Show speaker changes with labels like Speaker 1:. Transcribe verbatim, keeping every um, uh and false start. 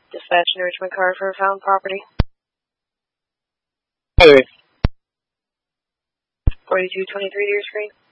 Speaker 1: Dispatch in Richmond car for found property.
Speaker 2: Hi there.
Speaker 1: forty-two twenty-three to your screen.